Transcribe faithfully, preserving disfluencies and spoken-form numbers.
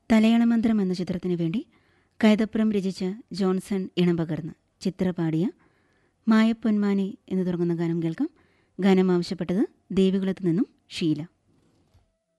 തലയണമന്ത്രം എന്ന ചിത്രത്തിനു വേണ്ടി കൈതപ്രം രചിച്ച ജോൺസൺ ഇണം പകർന്ന് ചിത്ര പാടിയ മായപ്പൊന്മാനെ എന്ന് തുടങ്ങുന്ന ഗാനം കേൾക്കാം. ഗാനം ആവശ്യപ്പെട്ടത് ദേവികുളത്ത് നിന്നും ഷീല.